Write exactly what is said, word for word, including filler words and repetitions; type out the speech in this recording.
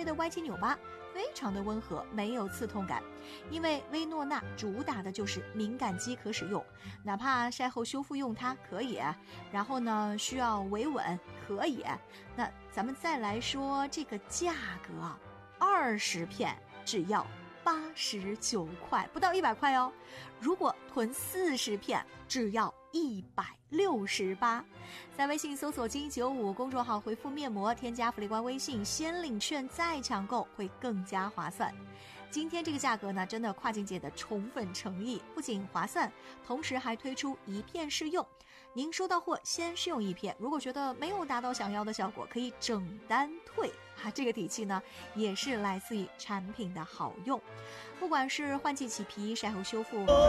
贴的歪七扭八，非常的温和，没有刺痛感。因为薇诺娜主打的就是敏感肌可使用，哪怕晒后修复用它可以，然后呢需要维稳可以。那咱们再来说这个价格，二十片只要八十九块，不到一百块哦。如果囤四十片，只要一百六十八。在微信搜索金九五公众号回复面膜，添加福利官微信，先领券再抢购，会更加划算。今天这个价格呢，真的跨境界的宠粉诚意，不仅划算，同时还推出一片试用。您收到货先试用一片，如果觉得没有达到想要的效果，可以整单退啊。这个底气呢，也是来自于产品的好用。不管是换季起皮、晒后修复。